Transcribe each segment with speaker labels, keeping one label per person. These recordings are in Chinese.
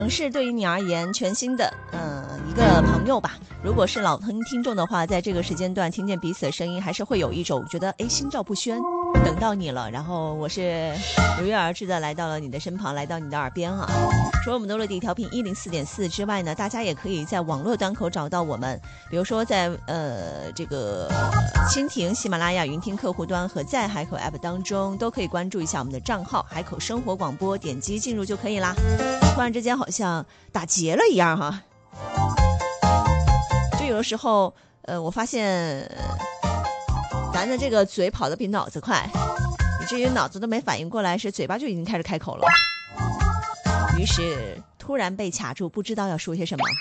Speaker 1: 是对于你而言全新的一个朋友吧。如果是老听众的话，在这个时间段听见彼此的声音，还是会有一种觉得心照不宣，等到你了。然后我是如约而至的来到了你的身旁，来到你的耳边啊。除了我们的落地调频104.4之外呢，大家也可以在网络端口找到我们，比如说在这个蜻蜓、喜马拉雅、云听客户端和在海口 App 当中都可以关注一下我们的账号海口生活广播，点击进入就可以啦。突然之间好像打结了一样哈，就有的时候我发现咱的这个嘴跑得比脑子快，以至于脑子都没反应过来，是嘴巴就已经开始开口了，于是突然被卡住，不知道要说些什么。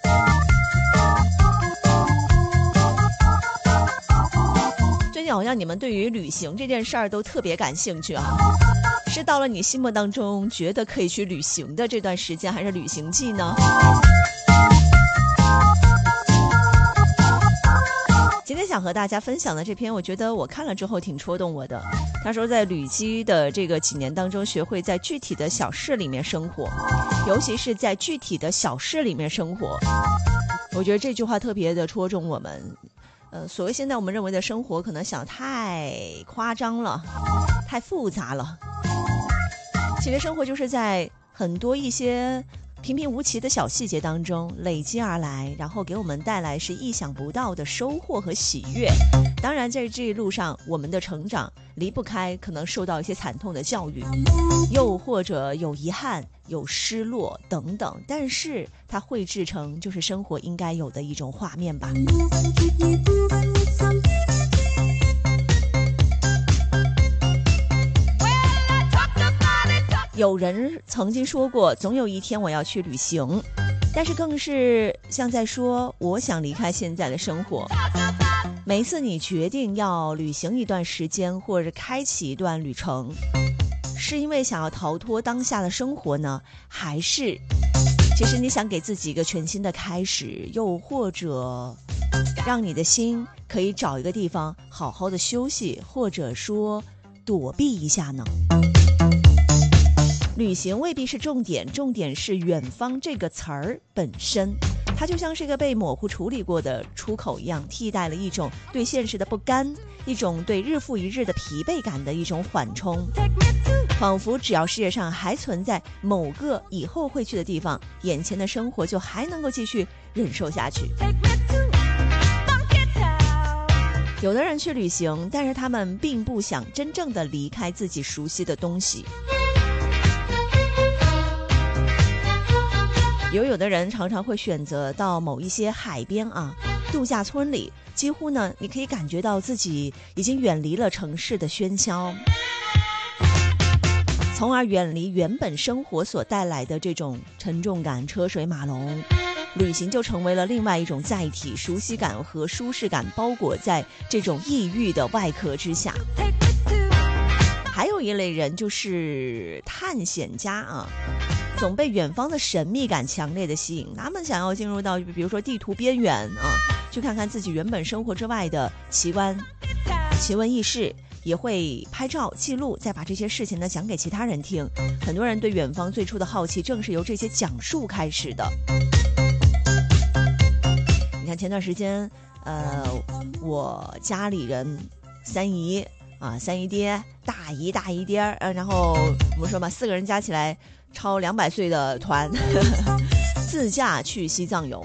Speaker 1: 最近好像你们对于旅行这件事儿都特别感兴趣啊，是到了你心目当中觉得可以去旅行的这段时间，还是旅行季呢？今天想和大家分享的这篇，我觉得我看了之后挺戳动我的。他说在旅居的这个几年当中，学会在具体的小事里面生活，尤其是在具体的小事里面生活。我觉得这句话特别的戳中我们。所谓现在我们认为的生活，可能想太夸张了，太复杂了。其实生活就是在很多一些平平无奇的小细节当中累积而来，然后给我们带来是意想不到的收获和喜悦。当然在这一路上，我们的成长离不开可能受到一些惨痛的教育，又或者有遗憾、有失落等等，但是它绘制成就是生活应该有的一种画面吧。有人曾经说过，总有一天我要去旅行，但是更是像在说我想离开现在的生活。每一次你决定要旅行一段时间，或者开启一段旅程，是因为想要逃脱当下的生活呢，还是其实你想给自己一个全新的开始，又或者让你的心可以找一个地方好好的休息，或者说躲避一下呢？旅行未必是重点，重点是远方这个词儿本身，它就像是一个被模糊处理过的出口一样，替代了一种对现实的不甘，一种对日复一日的疲惫感的一种缓冲。仿佛只要世界上还存在某个以后会去的地方，眼前的生活就还能够继续忍受下去。有的人去旅行，但是他们并不想真正的离开自己熟悉的东西。有的人常常会选择到某一些海边啊，度假村里，几乎呢你可以感觉到自己已经远离了城市的喧嚣，从而远离原本生活所带来的这种沉重感、车水马龙。旅行就成为了另外一种载体，熟悉感和舒适感包裹在这种异域的外壳之下。还有一类人就是探险家啊，总被远方的神秘感强烈的吸引，他们想要进入到比如说地图边缘啊，去看看自己原本生活之外的奇闻异事，也会拍照记录，再把这些事情呢讲给其他人听。很多人对远方最初的好奇正是由这些讲述开始的。你看前段时间我家里人三姨爹、大姨爹然后我们说嘛，4个人加起来超200岁的团自驾去西藏游。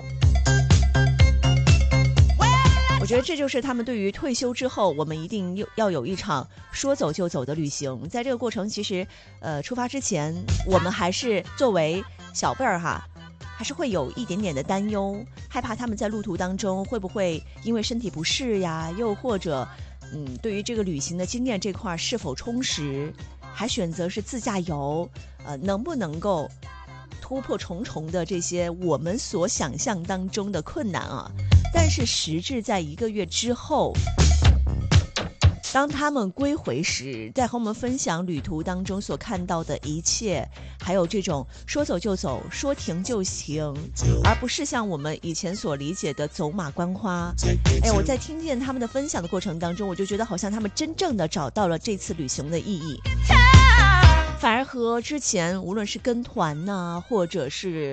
Speaker 1: 我觉得这就是他们对于退休之后我们一定要有一场说走就走的旅行。在这个过程其实出发之前，我们还是作为小辈儿哈，还是会有一点点的担忧，害怕他们在路途当中会不会因为身体不适呀，又或者对于这个旅行的经验这块是否充实，还选择是自驾游，能不能够突破重重的这些我们所想象当中的困难啊。但是时至在1个月之后，当他们归回时，在和我们分享旅途当中所看到的一切，还有这种说走就走，说停就停，而不是像我们以前所理解的走马观花。我在听见他们的分享的过程当中，我就觉得好像他们真正的找到了这次旅行的意义。 反而和之前无论是跟团呐、或者是